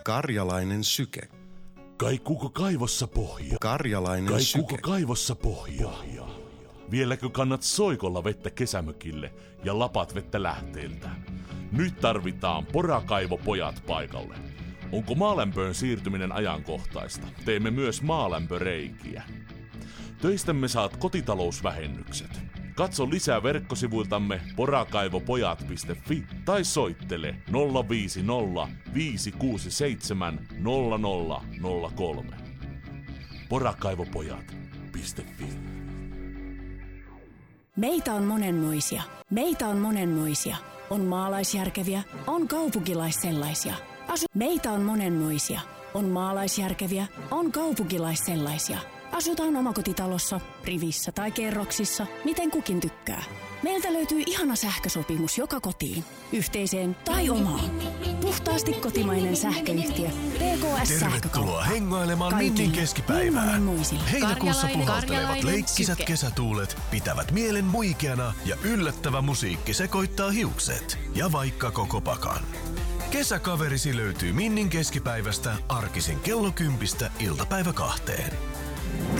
Karjalainen syke. Kaikuuko kaivossa pohja? Karjalainen syke. Kaikuuko kaivossa pohja? Vieläkö kannat soikolla vettä kesämökille ja lapat vettä lähteeltä? Nyt tarvitaan porakaivopojat paikalle. Onko maalämpöön siirtyminen ajankohtaista? Teemme myös maalämpöreikiä. Töistämme saat kotitalousvähennykset. Katso lisää verkkosivuiltamme porakaivopojat.fi tai soittele 050 567 0003. Porakaivopojat.fi. Meitä on monenmoisia. On maalaisjärkeviä, on kaupunkilaissellaisia. Meitä on monenmoisia. On maalaisjärkeviä, on kaupunkilaissellaisia. Asutaan omakotitalossa, rivissä tai kerroksissa, miten kukin tykkää. Meiltä löytyy ihana sähkösopimus joka kotiin, yhteiseen tai omaan. Puhtaasti kotimainen sähköyhtiö PKS Sähkökauppa. Tervetuloa hengailemaan Minnin keskipäivään. Heinäkuussa puhaltelevat leikkisät kesätuulet pitävät mielen muikeana ja yllättävä musiikki sekoittaa hiukset ja vaikka koko pakan. Kesäkaverisi löytyy Minnin keskipäivästä arkisin kello 10 iltapäivä 2.